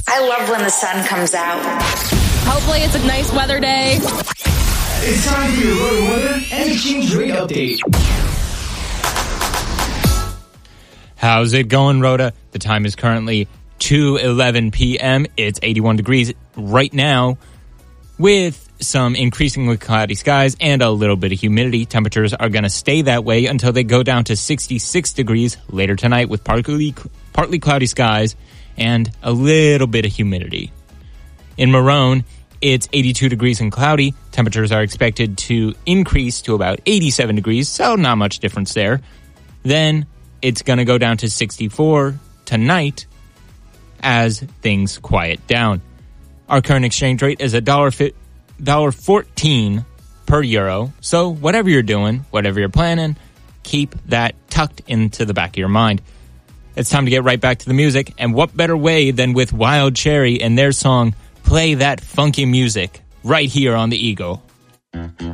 I love when the sun comes out. Hopefully it's a nice weather day. It's time for your road weather and exchange rate update. How's it going, Rhoda? The time is currently 2:11 p.m. It's 81 degrees right now with some increasingly cloudy skies and a little bit of humidity. Temperatures are going to stay that way until they go down to 66 degrees later tonight with partly cloudy skies and a little bit of humidity. In Marone, it's 82 degrees and cloudy. Temperatures are expected to increase to about 87 degrees, so not much difference there. Then it's going to go down to 64 tonight as things quiet down. Our current exchange rate is $1.14 per euro. So whatever you're doing, whatever you're planning, keep that tucked into the back of your mind. It's time to get right back to the music. And what better way than with Wild Cherry and their song, Play That Funky Music, right here on the Eagle.